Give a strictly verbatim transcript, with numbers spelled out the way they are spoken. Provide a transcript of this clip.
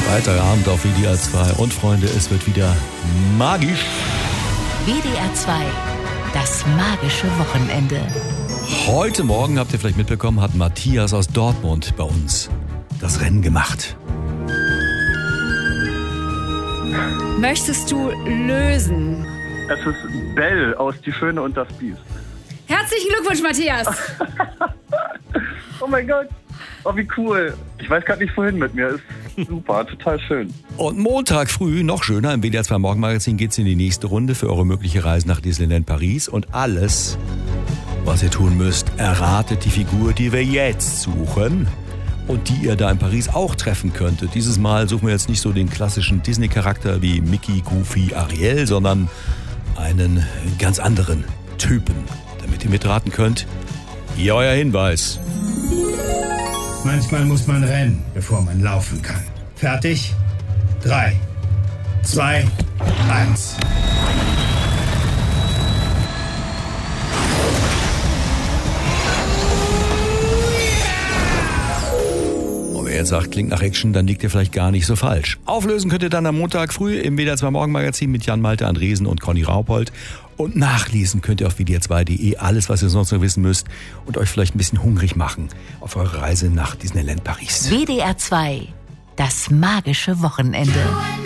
Freitagabend auf W D R zwei. Und Freunde, es wird wieder magisch. W D R zwei, das magische Wochenende. Heute Morgen, habt ihr vielleicht mitbekommen, hat Matthias aus Dortmund bei uns das Rennen gemacht. Möchtest du lösen? Es ist Bell aus Die Schöne und das Biest. Herzlichen Glückwunsch, Matthias. Oh mein Gott. Oh, wie cool. Ich weiß gerade nicht, wohin mit mir. Ist super, total schön. Und Montag früh, noch schöner, im W D R zwei Morgenmagazin geht's in die nächste Runde für eure mögliche Reise nach Disneyland Paris. Und alles, was ihr tun müsst, erratet die Figur, die wir jetzt suchen und die ihr da in Paris auch treffen könntet. Dieses Mal suchen wir jetzt nicht so den klassischen Disney-Charakter wie Mickey, Goofy, Ariel, sondern einen ganz anderen Typen. Damit ihr mitraten könnt, hier euer Hinweis. Manchmal muss man rennen, bevor man laufen kann. Fertig? Drei, zwei, eins. Und wer jetzt sagt, klingt nach Action, dann liegt ihr vielleicht gar nicht so falsch. Auflösen könnt ihr dann am Montag früh im W D R zwei Morgenmagazin mit Jan-Malte Andresen und Conny Raupold. Und nachlesen könnt ihr auf W D R zwei Punkt de alles, was ihr sonst noch wissen müsst und euch vielleicht ein bisschen hungrig machen auf eure Reise nach Disneyland Paris. W D R zwei, das magische Wochenende.